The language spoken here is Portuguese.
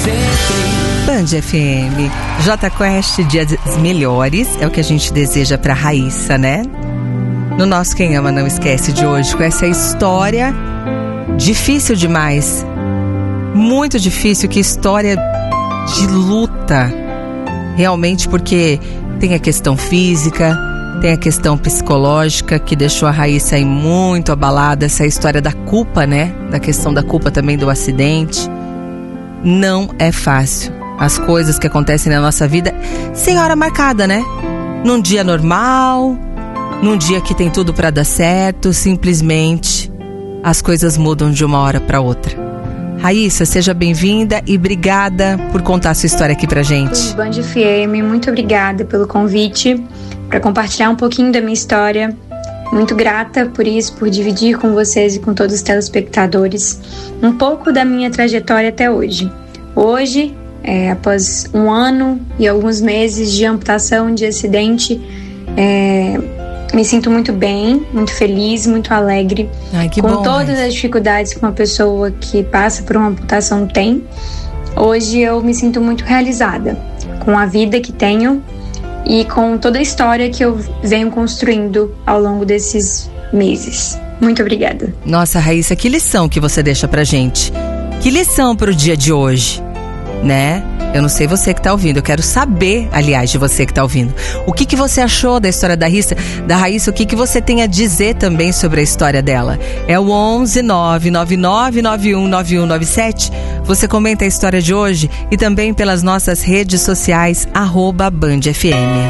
Band FM, J Quest, dias melhores, é o que a gente deseja pra Raíssa, né? No nosso Quem Ama Não Esquece de hoje, com essa história difícil demais, muito difícil, que história de luta, realmente, porque tem a questão física, tem a questão psicológica, que deixou a Raíssa aí muito abalada, essa história da culpa, né? Da questão da culpa também do acidente. Não é fácil. As coisas que acontecem na nossa vida sem hora marcada, né? Num dia normal, num dia que tem tudo pra dar certo, simplesmente as coisas mudam de uma hora pra outra. Raíssa, seja bem-vinda e obrigada por contar a sua história aqui pra gente. Band FM, muito obrigada pelo convite para compartilhar um pouquinho da minha história. Muito grata por isso, por dividir com vocês e com todos os telespectadores um pouco da minha trajetória até hoje. Hoje, após um ano e alguns meses de amputação, de acidente, me sinto muito bem, muito feliz, muito alegre. Ai, que com bom, todas as dificuldades que uma pessoa que passa por uma amputação tem. Hoje eu me sinto muito realizada com a vida que tenho e com toda a história que eu venho construindo ao longo desses meses. Muito obrigada. Nossa, Raíssa, que lição que você deixa pra gente. Que lição pro dia de hoje, né? Eu não sei você que tá ouvindo, eu quero saber, aliás, de você que tá ouvindo. O que você achou da história da Raíssa, o que você tem a dizer também sobre a história dela? É o 11 999 919197. Você comenta a história de hoje e também pelas nossas redes sociais, @BandFM.